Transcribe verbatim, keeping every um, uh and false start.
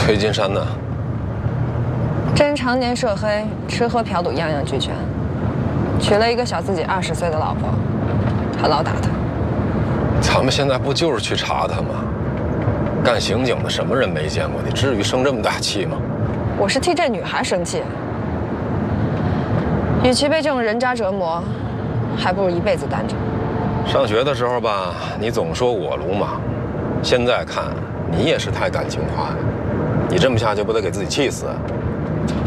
崔金山呢？ 这人常年涉黑，吃喝嫖赌样样俱全，娶了一个小自己二十岁的老婆，还老打他。 咱们现在不就是去查他吗？干刑警的什么人没见过？你至于生这么大气吗？ 我是替这女孩生气。与其被这种人渣折磨，还不如一辈子单着。 上学的时候吧，你总说我鲁莽，现在看你也是太感情化了。你这么下去不得给自己气死？